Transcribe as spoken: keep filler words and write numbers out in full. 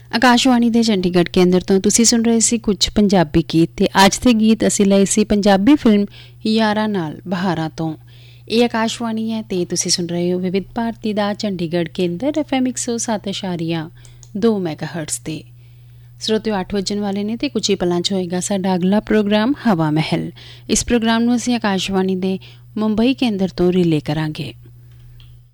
ਆਕਾਸ਼ਵਾਣੀ ਦੇ ਚੰਡੀਗੜ੍ਹ ਕੇਂਦਰ ਤੋਂ ਤੁਸੀਂ ਸੁਣ ਰਹੇ ਸੀ ਕੁਝ ਪੰਜਾਬੀ ਗੀਤ ਤੇ ਅੱਜ ਦੇ ਗੀਤ ਅਸੀਂ ਲਏ ਸੀ ਪੰਜਾਬੀ ਫਿਲਮ ਯਾਰਾਂ ਨਾਲ ਬਹਾਰਾਂ ਤੋਂ। ਇਹ ਆਕਾਸ਼ਵਾਣੀ ਹੈ ਤੇ ਤੁਸੀਂ ਸੁਣ ਰਹੇ ਹੋ ਵਿਵਿਧ ਭਾਰਤੀ ਦਾ ਚੰਡੀਗੜ੍ਹ ਕੇਂਦਰ ਐਫ ਐਮ ਇੱਕ ਸੌ ਸੱਤ ਇਸ਼ਾਰੀਆ ਦੋ ਮੈਗਾ ਹਰਟਸ ਤੇ। ਸਰੋਤਿਓ ਅੱਠ ਵੱਜਣ ਵਾਲੇ ਨੇ ਤੇ ਕੁਝ ਹੀ ਪਲਾਂ 'ਚ ਹੋਏਗਾ ਸਾਡਾ ਅਗਲਾ ਪ੍ਰੋਗਰਾਮ ਹਵਾ ਮਹਿਲ। ਇਸ ਪ੍ਰੋਗਰਾਮ ਨੂੰ ਅਸੀਂ ਆਕਾਸ਼ਵਾਣੀ ਦੇ ਮੁੰਬਈ ਕੇਂਦਰ ਤੋਂ ਰਿਲੇ ਕਰਾਂਗੇ।